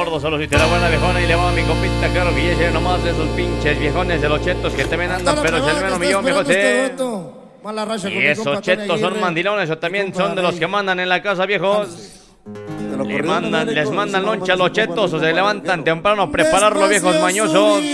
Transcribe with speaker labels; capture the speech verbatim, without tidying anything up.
Speaker 1: gordo, saludito a la buena viejona y le va a mi compita, claro que ya hicieron nomás de esos pinches viejones de los chetos que también andan, pero es el menos millón, viejo, sí. Y esos chetos son mandilones o también son de los que mandan en la casa, viejos. Le mandan, les mandan loncha a los chetos o se levantan temprano a prepararlo, viejos mañosos.